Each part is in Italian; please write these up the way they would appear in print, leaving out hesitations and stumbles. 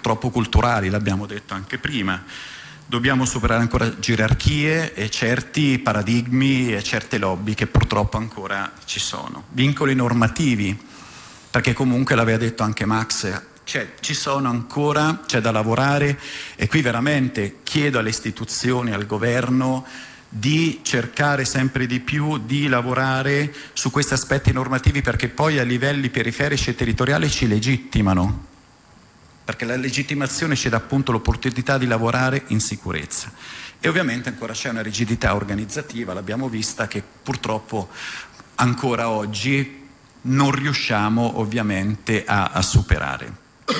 purtroppo culturali, l'abbiamo detto anche prima. Dobbiamo superare ancora gerarchie e certi paradigmi e certe lobby che purtroppo ancora ci sono. Vincoli normativi, perché comunque l'aveva detto anche Max, ci sono ancora, c'è da lavorare, e qui veramente chiedo alle istituzioni, al governo, di cercare sempre di più di lavorare su questi aspetti normativi, perché poi a livelli periferici e territoriali ci legittimano, perché la legittimazione ci dà appunto l'opportunità di lavorare in sicurezza. E ovviamente ancora c'è una rigidità organizzativa, l'abbiamo vista, che purtroppo ancora oggi non riusciamo ovviamente a superare.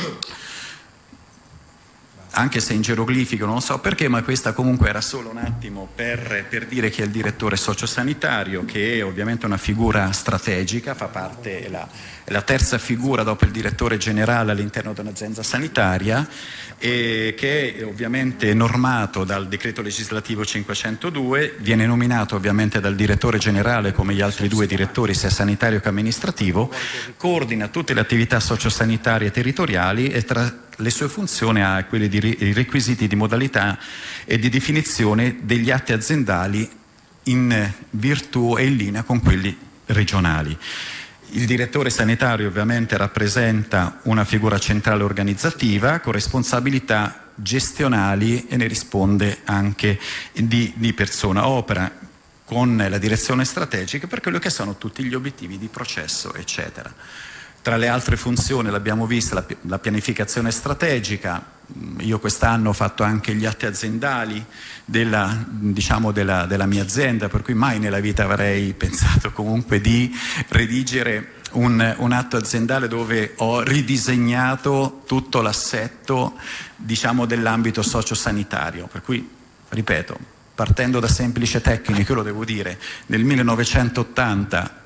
Anche se in geroglifico non so perché, ma questa comunque era solo un attimo per dire che è il direttore sociosanitario, che è ovviamente una figura strategica, fa parte, è la terza figura dopo il direttore generale all'interno di un'azienda sanitaria, e che è ovviamente normato dal decreto legislativo 502, viene nominato ovviamente dal direttore generale come gli altri due direttori, sia sanitario che amministrativo, coordina tutte le attività sociosanitarie territoriali e tra le sue funzioni ha quelli di requisiti di modalità e di definizione degli atti aziendali in virtù e in linea con quelli regionali. Il direttore sanitario ovviamente rappresenta una figura centrale organizzativa con responsabilità gestionali e ne risponde anche di persona. Opera con la direzione strategica per quello che sono tutti gli obiettivi di processo, eccetera. Tra le altre funzioni l'abbiamo vista la pianificazione strategica. Io quest'anno ho fatto anche gli atti aziendali della mia azienda, per cui mai nella vita avrei pensato comunque di redigere un atto aziendale dove ho ridisegnato tutto l'assetto dell'ambito sociosanitario. Per cui, ripeto, partendo da semplice tecnico, lo devo dire, nel 1980,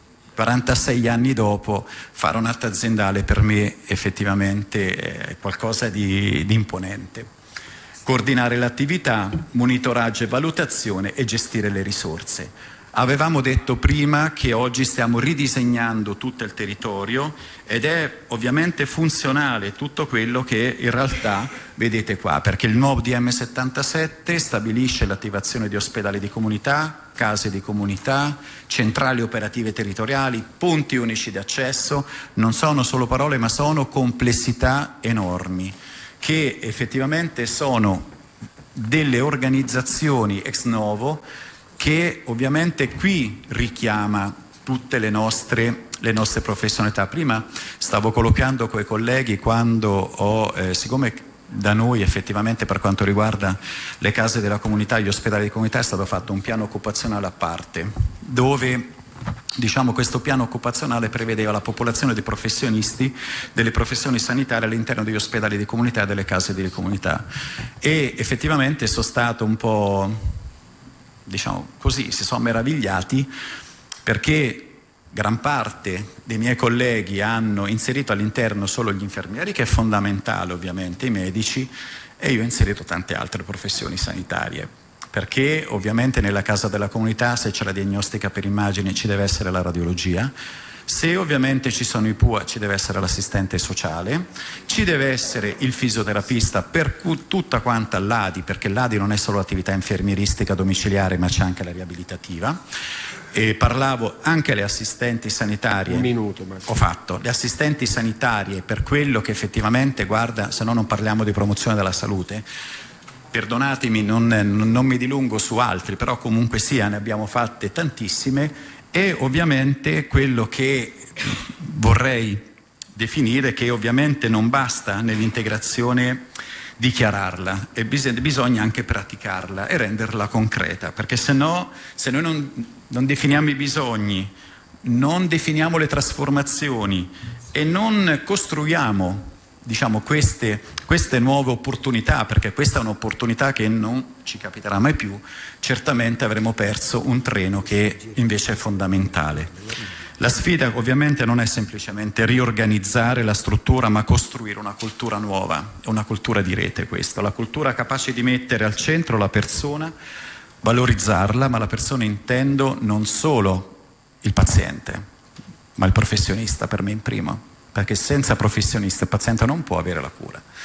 46 anni dopo, fare un atto aziendale per me effettivamente è qualcosa di imponente. Coordinare l'attività, monitoraggio e valutazione e gestire le risorse. Avevamo detto prima che oggi stiamo ridisegnando tutto il territorio ed è ovviamente funzionale tutto quello che in realtà vedete qua, perché il nuovo DM77 stabilisce l'attivazione di ospedali di comunità, case di comunità, centrali operative territoriali, punti unici di accesso. Non sono solo parole, ma sono complessità enormi che effettivamente sono delle organizzazioni ex novo che ovviamente qui richiama tutte le nostre professionalità. Prima stavo colloquiando con i colleghi quando siccome da noi effettivamente per quanto riguarda le case della comunità, gli ospedali di comunità, è stato fatto un piano occupazionale a parte, dove questo piano occupazionale prevedeva la popolazione dei professionisti delle professioni sanitarie all'interno degli ospedali di comunità e delle case di comunità, e effettivamente sono stato un po' si sono meravigliati perché gran parte dei miei colleghi hanno inserito all'interno solo gli infermieri, che è fondamentale ovviamente, i medici, e io ho inserito tante altre professioni sanitarie, perché ovviamente nella casa della comunità, se c'è la diagnostica per immagini, ci deve essere la radiologia. Se ovviamente ci sono i PUA, ci deve essere l'assistente sociale, ci deve essere il fisioterapista per tutta quanta l'ADI, perché l'ADI non è solo l'attività infermieristica domiciliare, ma c'è anche la riabilitativa. E parlavo anche alle assistenti sanitarie. Un minuto, ma ho fatto le assistenti sanitarie per quello che effettivamente, guarda, se no non parliamo di promozione della salute. Perdonatemi, non mi dilungo su altri, però comunque sia, ne abbiamo fatte tantissime. E ovviamente quello che vorrei definire, che ovviamente non basta nell'integrazione dichiararla, e bisogna anche praticarla e renderla concreta, perché se noi non definiamo i bisogni, non definiamo le trasformazioni e non costruiamo queste nuove opportunità, perché questa è un'opportunità che non ci capiterà mai più, certamente avremo perso un treno che invece è fondamentale. La sfida ovviamente non è semplicemente riorganizzare la struttura, ma costruire una cultura nuova, una cultura di rete, questa, la cultura capace di mettere al centro la persona, valorizzarla, ma la persona intendo non solo il paziente, ma il professionista, per me in primo, perché senza professionista il paziente non può avere la cura.